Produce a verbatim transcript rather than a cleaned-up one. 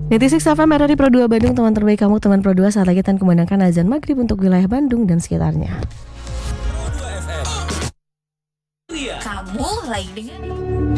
Netisik F M R R I Pro dua Bandung, teman terbaik kamu, teman Pro dua. Saat lagi kita kumandangkan azan maghrib untuk wilayah Bandung dan sekitarnya. Kamu lagi dengan